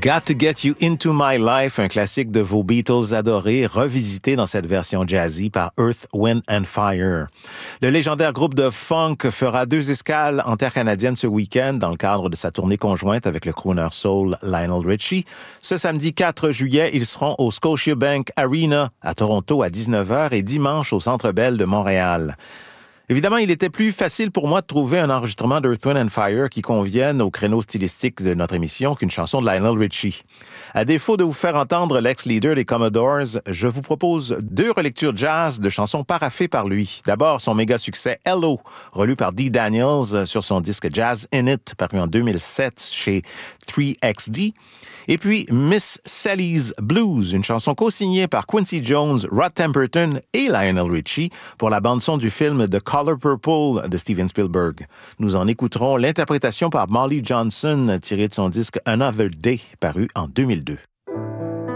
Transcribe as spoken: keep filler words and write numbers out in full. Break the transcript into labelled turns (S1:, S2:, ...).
S1: Got to Get You Into My Life, un classique de vos Beatles adorés, revisité dans cette version jazzy par Earth, Wind and Fire. Le légendaire groupe de funk fera deux escales en terre canadienne ce week-end dans le cadre de sa tournée conjointe avec le crooner soul Lionel Richie. Ce samedi quatre juillet, ils seront au Scotiabank Arena à Toronto à dix-neuf heures et dimanche au Centre Bell de Montréal. Évidemment, il était plus facile pour moi de trouver un enregistrement d'Earth, Wind and Fire qui convienne au créneau stylistique de notre émission qu'une chanson de Lionel Richie. À défaut de vous faire entendre l'ex-leader des Commodores, je vous propose deux relectures jazz de chansons paraphées par lui. D'abord, son méga succès Hello, relu par Dee Daniels sur son disque Jazz In It, paru en deux mille sept chez trois X D. Et puis Miss Sally's Blues, une chanson co-signée par Quincy Jones, Rod Temperton et Lionel Richie pour la bande-son du film The Color Purple de Steven Spielberg. Nous en écouterons l'interprétation par Molly Johnson tirée de son disque Another Day, paru en deux mille deux.